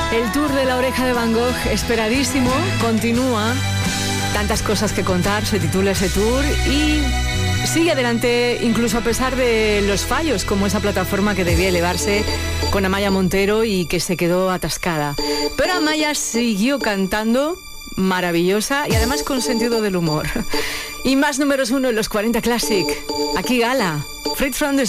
El tour de La Oreja de Van Gogh, esperadísimo, continúa. Tantas cosas que contar, se titula ese tour y sigue adelante incluso a pesar de los fallos, como esa plataforma que debía elevarse con Amaya Montero y que se quedó atascada. Pero Amaya siguió cantando, maravillosa y además con sentido del humor. Y más números 1 en los 40 Classic. Aquí Gala, Freed from the